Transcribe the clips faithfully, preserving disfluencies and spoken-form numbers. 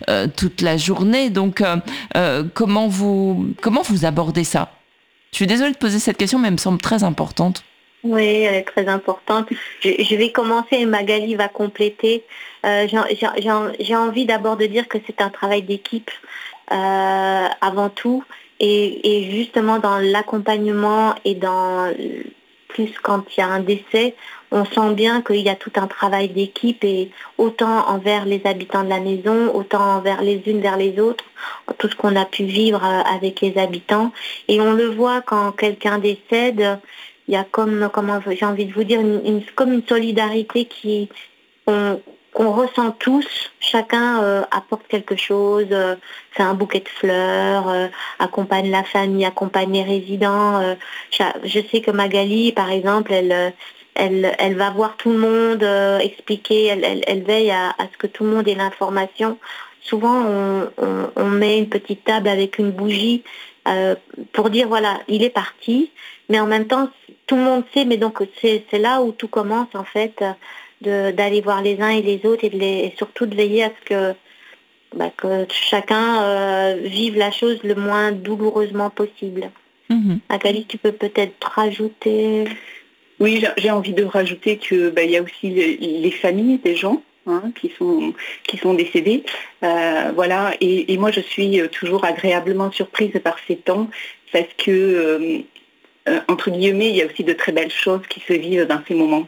euh, toute la journée. Donc, euh, euh, comment vous comment vous abordez ça? Je suis désolée de poser cette question, mais elle me semble très importante. Oui, elle est très importante. Je, je vais commencer et Magali va compléter. Euh, j'ai, j'ai- j'ai j'ai envie d'abord de dire que c'est un travail d'équipe euh, avant tout. Et, et justement dans l'accompagnement et dans plus quand il y a un décès, on sent bien qu'il y a tout un travail d'équipe et autant envers les habitants de la maison, autant envers les unes vers les autres, tout ce qu'on a pu vivre euh, avec les habitants. Et on le voit quand quelqu'un décède, il y a comme, comment j'ai envie de vous dire, une, une- comme une solidarité qui, qu'on, qu'on ressent tous. Chacun euh, apporte quelque chose, euh, fait un bouquet de fleurs, euh, accompagne la famille, accompagne les résidents. euh. Cha- je sais que Magali, par exemple, elle, euh, elle, elle va voir tout le monde, euh, expliquer, elle, elle, elle veille à, à ce que tout le monde ait l'information. Souvent, on, on- on met une petite table avec une bougie euh, pour dire, voilà, il est parti, mais en même temps, tout le monde sait, mais donc c'est c'est là où tout commence en fait, de- d'aller voir les uns et les autres et, de les- et surtout de veiller à ce que, bah, que chacun euh, vive la chose le moins douloureusement possible. Mhm. Magali, tu peux peut-être rajouter. Oui, j'ai j'ai envie de rajouter que bah, il y a aussi les, les familles des gens hein, qui sont qui sont décédés. Euh, voilà, et, et moi je suis toujours agréablement surprise par ces temps parce que euh, euh, entre guillemets, il y a aussi de très belles choses qui se vivent dans ces moments.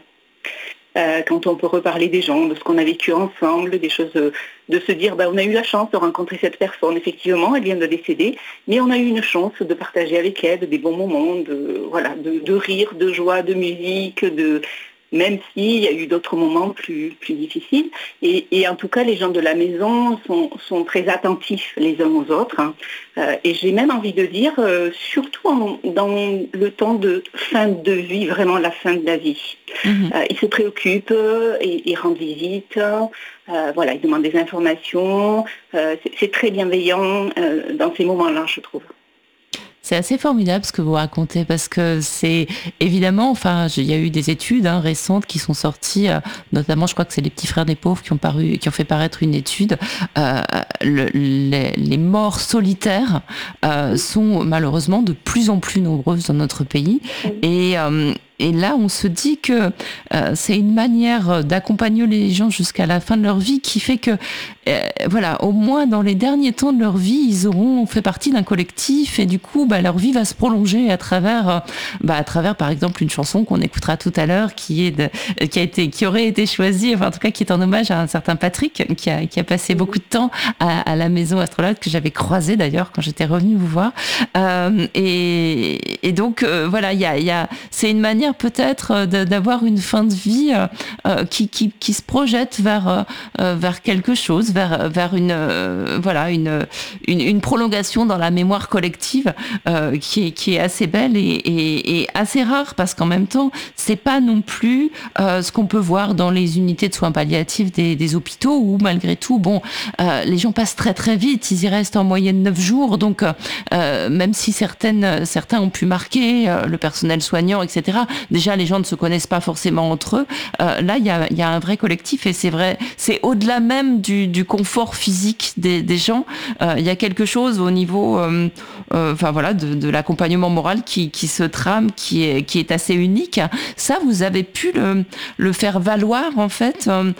Euh, quand on peut reparler des gens, de ce qu'on a vécu ensemble, des choses, euh, de se dire, bah, on a eu la chance de rencontrer cette personne, effectivement, elle vient de décéder, mais on a eu une chance de partager avec elle des bons moments, de, voilà, de, de rire, de joie, de musique, de, même s'il y a eu d'autres moments plus, plus difficiles. Et, et en tout cas, les gens de la maison sont, sont très attentifs les uns aux autres. Hein. Euh, et j'ai même envie de dire, euh, surtout en, dans le temps de fin de vie, vraiment la fin de la vie. Mhm. Euh, ils se préoccupent, ils, ils rendent visite, euh, voilà, ils demandent des informations. Euh, c'est, c'est très bienveillant euh, dans ces moments-là, je trouve. C'est assez formidable ce que vous racontez parce que c'est évidemment, enfin, il y a eu des études hein, récentes qui sont sorties, euh, notamment, je crois que c'est les petits frères des pauvres qui ont paru, qui ont fait paraître une étude. Euh, le, les, les morts solitaires euh, sont malheureusement de plus en plus nombreuses dans notre pays et euh, et là, on se dit que euh, c'est une manière d'accompagner les gens jusqu'à la fin de leur vie qui fait que, euh, voilà, au moins dans les derniers temps de leur vie, ils auront fait partie d'un collectif et du coup, bah, leur vie va se prolonger à travers, bah, à travers, par exemple, une chanson qu'on écoutera tout à l'heure, qui est de, qui a été, qui aurait été choisie, enfin en tout cas qui est en hommage à un certain Patrick qui a, qui a passé beaucoup de temps à, à la maison Astrolabe que j'avais croisé d'ailleurs quand j'étais revenue vous voir. Euh, et, et donc euh, voilà, il y a, il y a, c'est une manière peut-être d'avoir une fin de vie euh, qui, qui, qui se projette vers, euh, vers quelque chose, vers, vers une, euh, voilà, une, une, une prolongation dans la mémoire collective euh, qui, est, qui est assez belle et, et, et assez rare parce qu'en même temps, c'est pas non plus euh, ce qu'on peut voir dans les unités de soins palliatifs des, des hôpitaux où malgré tout, bon, euh, les gens passent très très vite, ils y restent en moyenne neuf jours, donc euh, même si certaines, certains ont pu marquer euh, le personnel soignant, et cetera. Déjà, les gens ne se connaissent pas forcément entre eux. Euh, là, il y a, y a un vrai collectif et c'est vrai, c'est au-delà même du, du confort physique des, des gens. Euh, il y a quelque chose au niveau, euh, euh, enfin voilà, de, de l'accompagnement moral qui, qui se trame, qui est, qui est assez unique. Ça, vous avez pu le, le faire valoir en fait, euh,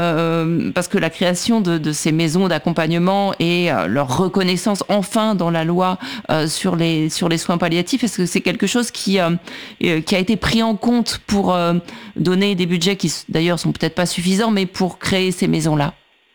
euh, parce que la création de, de ces maisons d'accompagnement et euh, leur reconnaissance enfin dans la loi euh, sur les sur les soins palliatifs, est-ce que c'est quelque chose qui euh, qui a été pris en compte pour euh, donner des budgets qui d'ailleurs sont peut-être pas suffisants, mais pour créer ces maisons-là?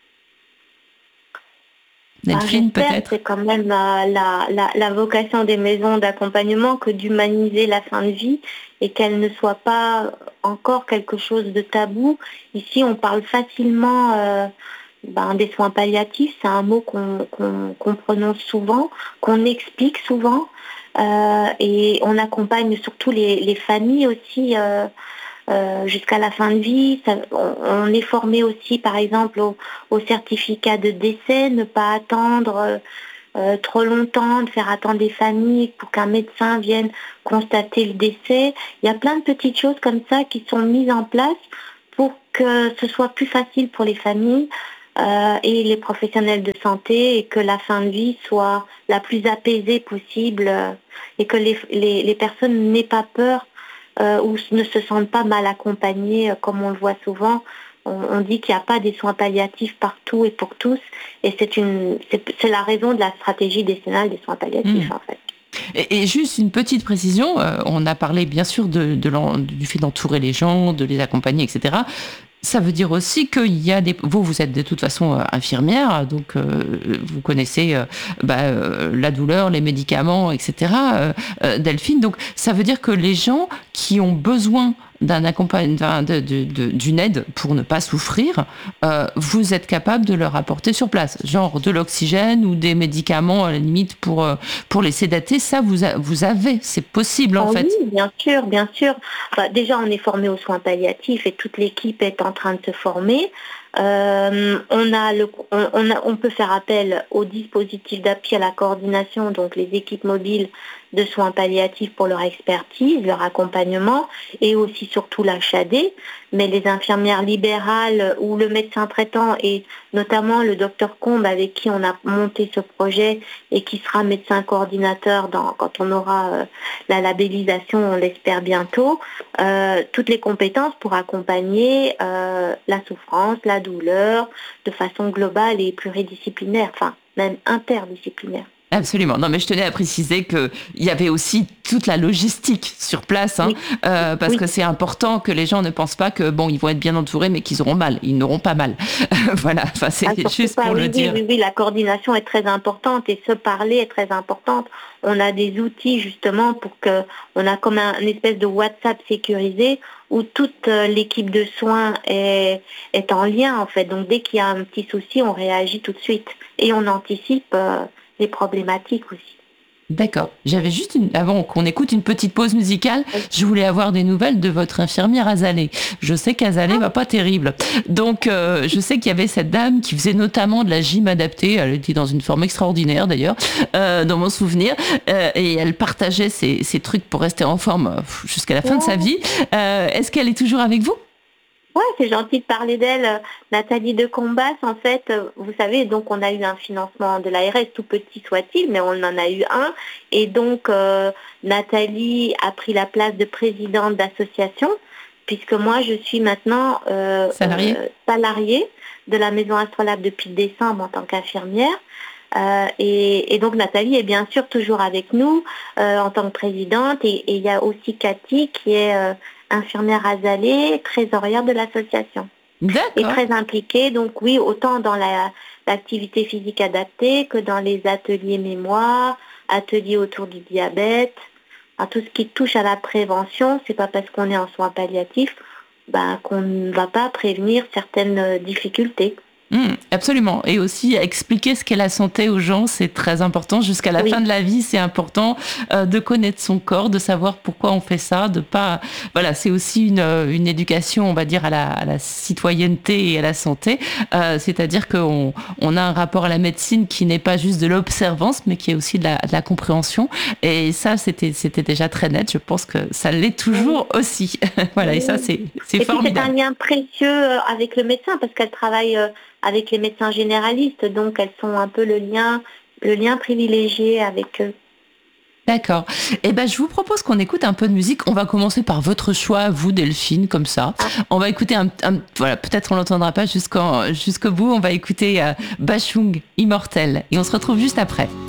Ben, Delphine, j'espère, peut-être? c'est quand même la, la, la, la vocation des maisons d'accompagnement que d'humaniser la fin de vie et qu'elle ne soit pas encore quelque chose de tabou. Ici, on parle facilement euh, ben, des soins palliatifs, c'est un mot qu'on qu'on, qu'on prononce souvent, qu'on explique souvent euh, et on accompagne surtout les, les familles aussi. Euh, euh, jusqu'à la fin de vie. Ça, on, on est formé aussi, par exemple, au, au certificat de décès, ne pas attendre euh, euh, trop longtemps, de faire attendre les familles pour qu'un médecin vienne constater le décès. Il y a plein de petites choses comme ça qui sont mises en place pour que ce soit plus facile pour les familles. euh, et les professionnels de santé, et que la fin de vie soit la plus apaisée possible, euh, et que les, les, les personnes n'aient pas peur euh, ou ne se sentent pas mal accompagnées, euh, comme on le voit souvent. On, on dit qu'il n'y a pas des soins palliatifs partout et pour tous, et c'est, une, c'est, c'est la raison de la stratégie décennale des soins palliatifs, mmh. en fait. Et, et juste une petite précision, euh, on a parlé bien sûr de, de du fait d'entourer les gens, de les accompagner, et cetera. Ça veut dire aussi qu'il y a des... Vous, vous êtes de toute façon infirmière, donc euh, vous connaissez euh, bah, euh, la douleur, les médicaments, et cetera. Euh, euh, Delphine, donc ça veut dire que les gens qui ont besoin d'un accompagnement, de, de, de, d'une aide pour ne pas souffrir, euh, vous êtes capable de leur apporter sur place, genre de l'oxygène ou des médicaments à la limite pour, pour les sédater. Ça, vous, a, vous avez, c'est possible en oh fait. Oui, bien sûr, bien sûr. Bah, déjà, on est formé aux soins palliatifs et toute l'équipe est en train de se former. Euh, on, a le, on, on, a, on peut faire appel aux dispositifs d'appui à la coordination, donc les équipes mobiles de soins palliatifs pour leur expertise, leur accompagnement, et aussi surtout l'H A D. Mais les infirmières libérales ou le médecin traitant, et notamment le docteur Combe avec qui on a monté ce projet et qui sera médecin coordinateur dans, quand on aura euh, la labellisation, on l'espère bientôt, euh, toutes les compétences pour accompagner euh, la souffrance, la douleur, de façon globale et pluridisciplinaire, enfin même interdisciplinaire. Absolument. Non, mais je tenais à préciser qu'il y avait aussi toute la logistique sur place, hein, oui. euh, parce oui. que c'est important que les gens ne pensent pas que bon, ils vont être bien entourés, mais qu'ils auront mal. Ils n'auront pas mal. Voilà. Enfin, c'est ah, juste pas, pour oui, le oui, dire. Oui, oui, la coordination est très importante et se parler est très importante. On a des outils justement pour que on a comme un, une espèce de WhatsApp sécurisé où toute l'équipe de soins est, est en lien en fait. Donc dès qu'il y a un petit souci, on réagit tout de suite et on anticipe. Euh, les problématiques aussi. D'accord. J'avais juste une, avant qu'on écoute une petite pause musicale, oui. je voulais avoir des nouvelles de votre infirmière Azalée. Je sais qu'Azalée ah. va pas terrible. Donc, euh, je sais qu'il y avait cette dame qui faisait notamment de la gym adaptée. Elle était dans une forme extraordinaire d'ailleurs, euh, dans mon souvenir. Euh, et elle partageait ses, ses trucs pour rester en forme jusqu'à la fin ouais. de sa vie. Euh, est-ce qu'elle est toujours avec vous ? Ouais, c'est gentil de parler d'elle. Nathalie de Combas, en fait, vous savez, donc on a eu un financement de l'A R S, tout petit soit-il, mais on en a eu un. Et donc, euh, Nathalie a pris la place de présidente d'association, puisque moi, je suis maintenant euh, salariée euh, salariée de la Maison Astrolabe depuis décembre en tant qu'infirmière. Euh, et, et donc Nathalie est bien sûr toujours avec nous euh, en tant que présidente. Et il y a aussi Cathy qui est... Euh, infirmière Azalée, trésorière de l'association. D'accord. Et très impliquée, donc oui, autant dans la, l'activité physique adaptée que dans les ateliers mémoire, ateliers autour du diabète, à tout ce qui touche à la prévention. C'est pas parce qu'on est en soins palliatifs ben, qu'on ne va pas prévenir certaines difficultés. Mmh, absolument. Et aussi expliquer ce qu'est la santé aux gens, c'est très important. Jusqu'à la oui. fin de la vie, c'est important euh, de connaître son corps, de savoir pourquoi on fait ça, de pas. Voilà, c'est aussi une, une éducation, on va dire, à la, à la citoyenneté et à la santé. Euh, c'est-à-dire qu'on on a un rapport à la médecine qui n'est pas juste de l'observance, mais qui est aussi de la, de la compréhension. Et ça, c'était, c'était déjà très net. Je pense que ça l'est toujours oui. aussi. Voilà. Oui. Et ça, c'est, c'est et formidable. C'est un lien précieux avec le médecin parce qu'elle travaille avec les médecins généralistes, donc elles sont un peu le lien, le lien privilégié avec eux. D'accord. Eh ben, je vous propose qu'on écoute un peu de musique. On va commencer par votre choix, vous, Delphine, comme ça. Ah. On va écouter un, un voilà, peut-être on l'entendra pas jusqu'en, jusqu'au bout. On va écouter euh, Bashung, Immortel, et on se retrouve juste après.